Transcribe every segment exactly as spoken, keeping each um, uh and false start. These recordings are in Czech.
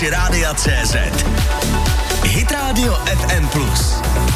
aplikaci Rádia C Z. Hit Radio F M plus.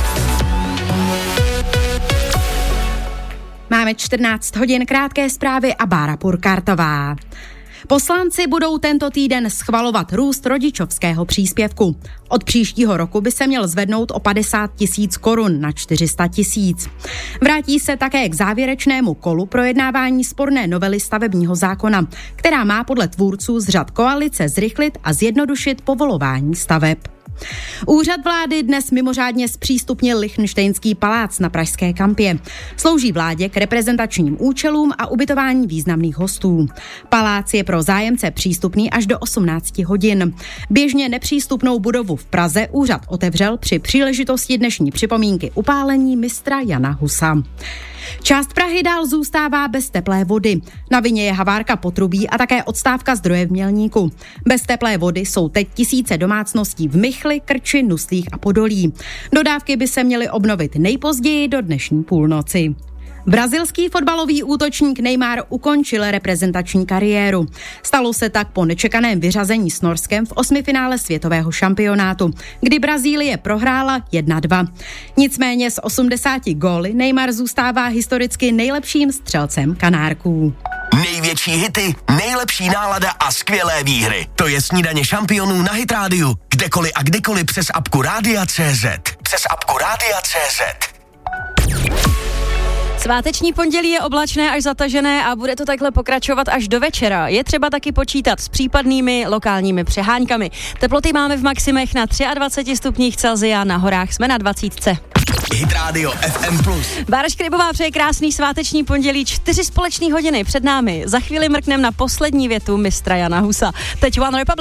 Máme čtrnáct hodin, krátké zprávy a Bára Purkartová. Poslanci budou tento týden schvalovat růst rodičovského příspěvku. Od příštího roku by se měl zvednout o padesát tisíc korun na čtyři sta tisíc. Vrátí se také k závěrečnému kolu projednávání sporné novely stavebního zákona, která má podle tvůrců z řad koalice zrychlit a zjednodušit povolování staveb. Úřad vlády dnes mimořádně zpřístupnil Lichtenštejnský palác na Pražské kampě. Slouží vládě k reprezentačním účelům a ubytování významných hostů. Palác je pro zájemce přístupný až do osmnácti hodin. Běžně nepřístupnou budovu v Praze úřad otevřel při příležitosti dnešní připomínky upálení mistra Jana Husa. Část Prahy dál zůstává bez teplé vody. Na vině je havárka potrubí a také odstávka zdroje v Mělníku. Bez teplé vody jsou teď tisíce domácností v Michli, Krči, Nuslích a Podolí. Dodávky by se měly obnovit nejpozději do dnešní půlnoci. Brazilský fotbalový útočník Neymar ukončil reprezentační kariéru. Stalo se tak po nečekaném vyřazení s Norskem v osmifinále světového šampionátu, kdy Brazílie prohrála jedna dva. Nicméně s osmdesáti góly Neymar zůstává historicky nejlepším střelcem Kanárků. Největší hity, nejlepší nálada a skvělé výhry. To je snídaně šampionů na Hit Rádiu. Kdekoliv a kdykoliv přes apku Rádia C Z. Přes apku Rádia C Z. Sváteční pondělí je oblačné až zatažené a bude to takhle pokračovat až do večera. Je třeba taky počítat s případnými lokálními přeháňkami. Teploty máme v maximech na dvaceti třech stupních Celsia, na horách jsme na dvacítce. Hit Radio F M plus. Bára Škrybová přeje krásný sváteční pondělí, čtyři společné hodiny před námi. Za chvíli mrknem na poslední větu mistra Jana Husa. Teď One Republic.